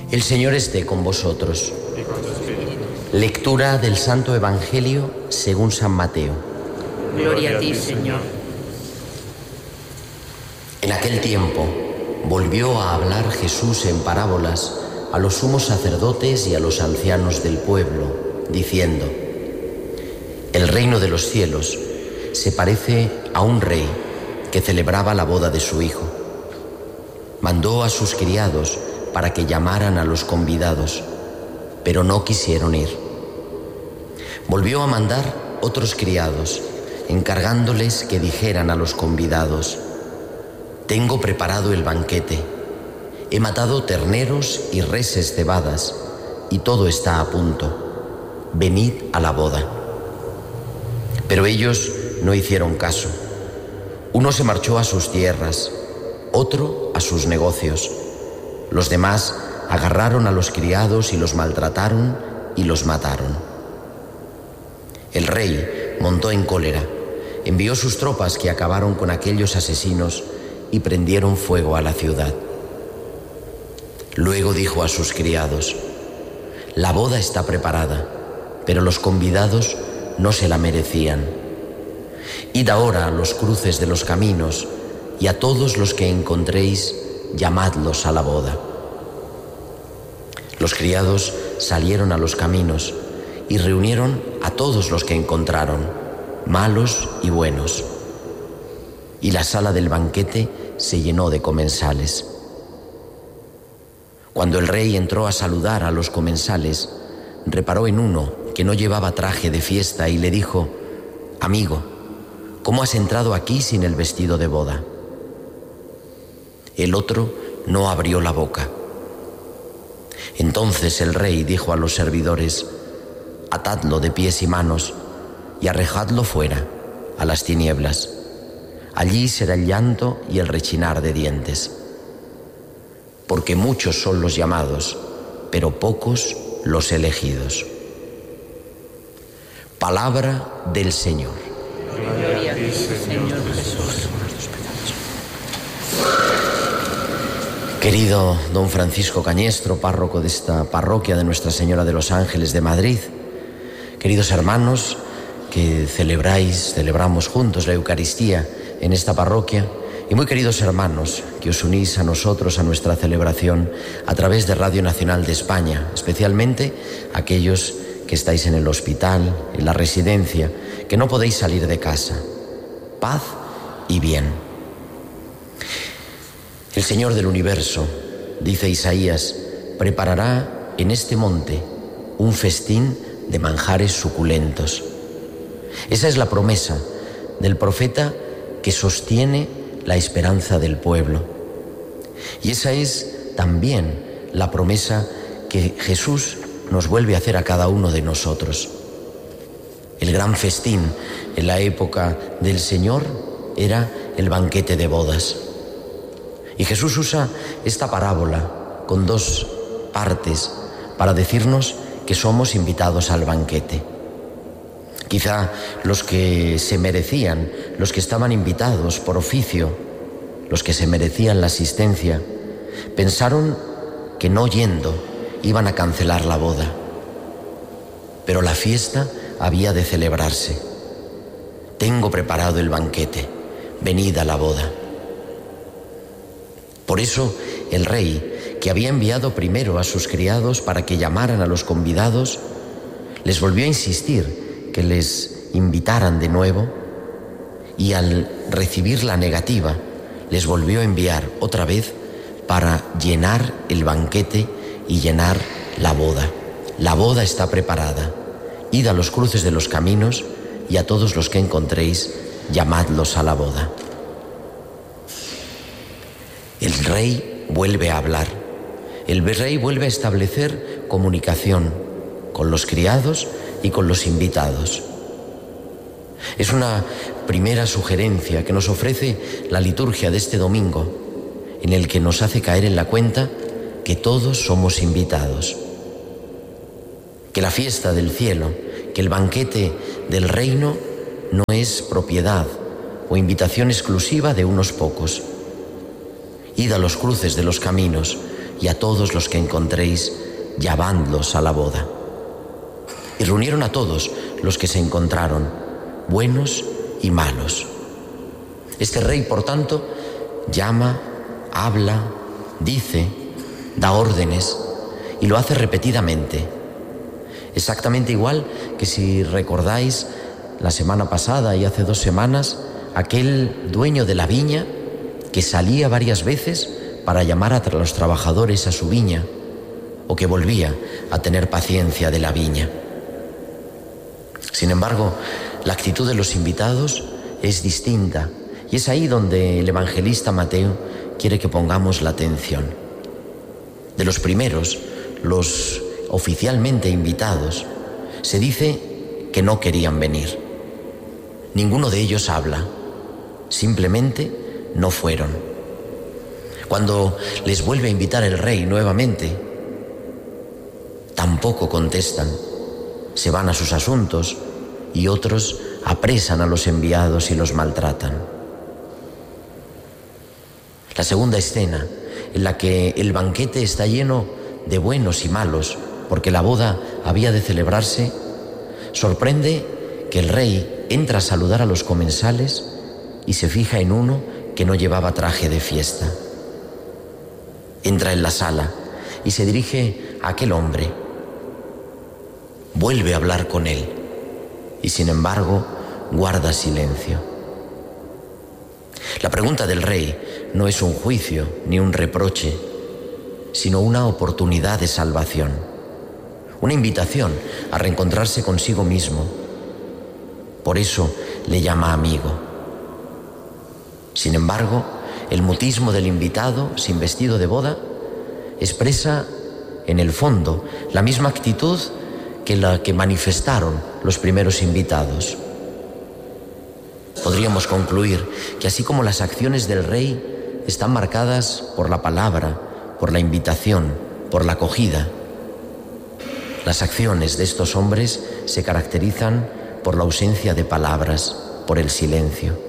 El Señor esté con vosotros. Lectura del Santo Evangelio según San Mateo. Gloria a ti, Señor. En aquel tiempo volvió a hablar Jesús en parábolas a los sumos sacerdotes y a los ancianos del pueblo, diciendo: El reino de los cielos se parece a un rey que celebraba la boda de su hijo. Mandó a sus criados para que llamaran a los convidados, pero no quisieron ir. Volvió a mandar otros criados, encargándoles que dijeran a los convidados: Tengo preparado el banquete, he matado terneros y reses cebadas, y todo está a punto. Venid a la boda. Pero ellos no hicieron caso. Uno se marchó a sus tierras, otro a sus negocios. Los demás agarraron a los criados y los maltrataron y los mataron. El rey montó en cólera, envió sus tropas que acabaron con aquellos asesinos y prendieron fuego a la ciudad. Luego dijo a sus criados: La boda está preparada, pero los convidados no se la merecían. Id ahora a los cruces de los caminos y a todos los que encontréis, llamadlos a la boda. Los criados salieron a los caminos y reunieron a todos los que encontraron, malos y buenos. Y la sala del banquete se llenó de comensales. Cuando el rey entró a saludar a los comensales, reparó en uno que no llevaba traje de fiesta y le dijo: Amigo, ¿cómo has entrado aquí sin el vestido de boda? El otro no abrió la boca. Entonces el rey dijo a los servidores: Atadlo de pies y manos y arrojadlo fuera, a las tinieblas. Allí será el llanto y el rechinar de dientes. Porque muchos son los llamados, pero pocos los elegidos. Palabra del Señor. Gloria a ti, Señor Jesús. Querido don Francisco Cañestro, párroco de esta parroquia de Nuestra Señora de los Ángeles de Madrid, queridos hermanos que celebramos juntos la Eucaristía en esta parroquia, y muy queridos hermanos que os unís a nosotros, a nuestra celebración a través de Radio Nacional de España, especialmente aquellos que estáis en el hospital, en la residencia, que no podéis salir de casa. Paz y bien. El Señor del universo, dice Isaías, preparará en este monte un festín de manjares suculentos. Esa es la promesa del profeta que sostiene la esperanza del pueblo. Y esa es también la promesa que Jesús nos vuelve a hacer a cada uno de nosotros. El gran festín en la época del Señor era el banquete de bodas. Y Jesús usa esta parábola con dos partes para decirnos que somos invitados al banquete. Quizá los que se merecían, los que estaban invitados por oficio, los que se merecían la asistencia, pensaron que no yendo iban a cancelar la boda. Pero la fiesta había de celebrarse. Tengo preparado el banquete, venid a la boda. Por eso el rey, que había enviado primero a sus criados para que llamaran a los convidados, les volvió a insistir que les invitaran de nuevo, y al recibir la negativa les volvió a enviar otra vez para llenar el banquete y llenar la boda. La boda está preparada. Id a los cruces de los caminos y a todos los que encontréis, llamadlos a la boda. El rey vuelve a hablar. El rey vuelve a establecer comunicación con los criados y con los invitados. Es una primera sugerencia que nos ofrece la liturgia de este domingo, en el que nos hace caer en la cuenta que todos somos invitados. Que la fiesta del cielo, que el banquete del reino no es propiedad o invitación exclusiva de unos pocos. Id a los cruces de los caminos y a todos los que encontréis, llevadlos a la boda. Y reunieron a todos los que se encontraron, buenos y malos. Este rey, por tanto, llama, habla, dice, da órdenes y lo hace repetidamente. Exactamente igual que si recordáis la semana pasada y hace 2 semanas, aquel dueño de la viña que salía varias veces para llamar a los trabajadores a su viña, o que volvía a tener paciencia de la viña. Sin embargo, la actitud de los invitados es distinta, y es ahí donde el evangelista Mateo quiere que pongamos la atención. De los primeros, los oficialmente invitados, se dice que no querían venir. Ninguno de ellos habla, simplemente no fueron. Cuando les vuelve a invitar el rey nuevamente, tampoco contestan. Se van a sus asuntos y otros apresan a los enviados y los maltratan. La segunda escena, en la que el banquete está lleno de buenos y malos, porque la boda había de celebrarse, sorprende que el rey entra a saludar a los comensales y se fija en uno que no llevaba traje de fiesta. Entra en la sala y se dirige a aquel hombre. Vuelve a hablar con él y, sin embargo, guarda silencio. La pregunta del rey no es un juicio ni un reproche, sino una oportunidad de salvación, una invitación a reencontrarse consigo mismo. Por eso le llama amigo. Sin embargo, el mutismo del invitado, sin vestido de boda, expresa en el fondo la misma actitud que la que manifestaron los primeros invitados. Podríamos concluir que así como las acciones del rey están marcadas por la palabra, por la invitación, por la acogida, las acciones de estos hombres se caracterizan por la ausencia de palabras, por el silencio.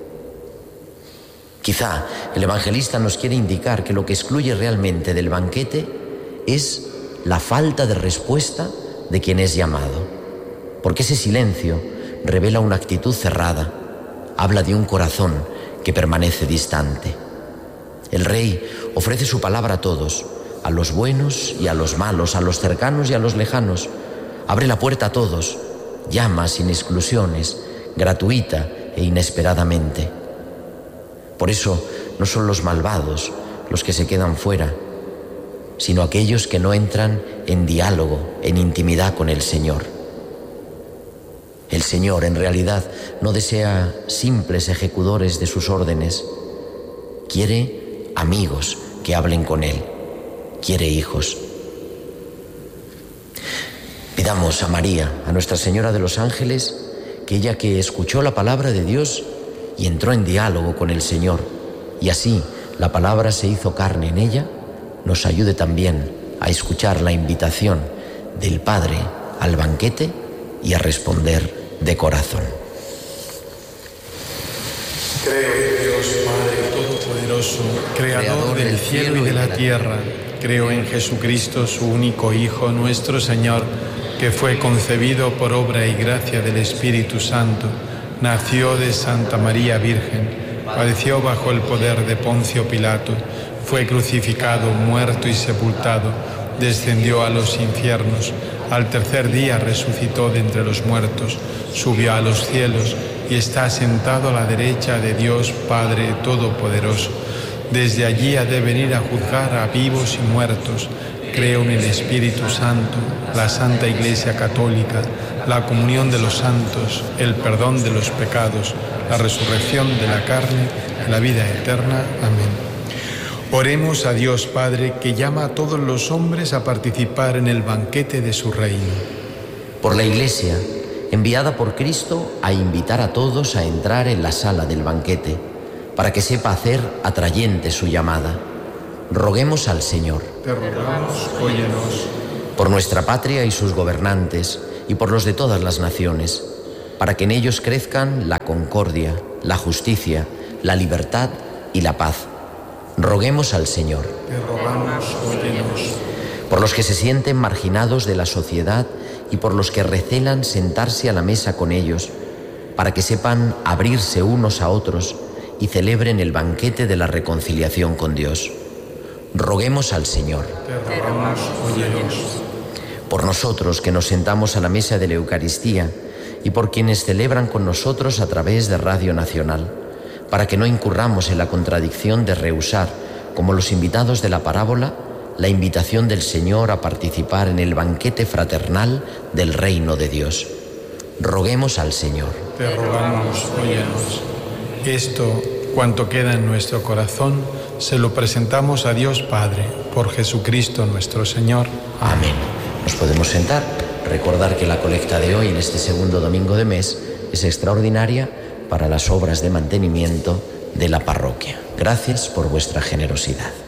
Quizá el evangelista nos quiere indicar que lo que excluye realmente del banquete es la falta de respuesta de quien es llamado, porque ese silencio revela una actitud cerrada, habla de un corazón que permanece distante. El rey ofrece su palabra a todos, a los buenos y a los malos, a los cercanos y a los lejanos. Abre la puerta a todos, llama sin exclusiones, gratuita e inesperadamente. Por eso no son los malvados los que se quedan fuera, sino aquellos que no entran en diálogo, en intimidad con el Señor. El Señor, en realidad, no desea simples ejecutores de sus órdenes. Quiere amigos que hablen con Él. Quiere hijos. Pidamos a María, a Nuestra Señora de los Ángeles, que ella que escuchó la palabra de Dios y entró en diálogo con el Señor, y así la palabra se hizo carne en ella, nos ayude también a escuchar la invitación del Padre al banquete y a responder de corazón. Creo en Dios Padre Todopoderoso, Creador del cielo y de la tierra. Creo en Jesucristo, su único Hijo, nuestro Señor, que fue concebido por obra y gracia del Espíritu Santo. Nació de Santa María Virgen, padeció bajo el poder de Poncio Pilato, fue crucificado, muerto y sepultado, descendió a los infiernos, al tercer día resucitó de entre los muertos, subió a los cielos y está sentado a la derecha de Dios Padre Todopoderoso. Desde allí ha de venir a juzgar a vivos y muertos. Creo en el Espíritu Santo, la Santa Iglesia Católica, la comunión de los santos, el perdón de los pecados, la resurrección de la carne y la vida eterna. Amén. Oremos a Dios Padre, que llama a todos los hombres a participar en el banquete de su reino. Por la Iglesia, enviada por Cristo a invitar a todos a entrar en la sala del banquete, para que sepa hacer atrayente su llamada. Roguemos al Señor. Te rogamos, óyenos. Por nuestra patria y sus gobernantes, y por los de todas las naciones, para que en ellos crezcan la concordia, la justicia, la libertad y la paz. Roguemos al Señor. Te rogamos, óyenos. por los que se sienten marginados de la sociedad y por los que recelan sentarse a la mesa con ellos, para que sepan abrirse unos a otros y celebren el banquete de la reconciliación con Dios. Roguemos al Señor. Te rogamos, óyenos. Por nosotros que nos sentamos a la mesa de la Eucaristía y por quienes celebran con nosotros a través de Radio Nacional, para que no incurramos en la contradicción de rehusar, como los invitados de la parábola, la invitación del Señor a participar en el banquete fraternal del reino de Dios. Roguemos al Señor. Te rogamos, óyenos. Esto, cuanto queda en nuestro corazón, se lo presentamos a Dios Padre, por Jesucristo nuestro Señor. Amén. Nos podemos sentar. Recordar que la colecta de hoy, en este segundo domingo de mes, es extraordinaria para las obras de mantenimiento de la parroquia. Gracias por vuestra generosidad.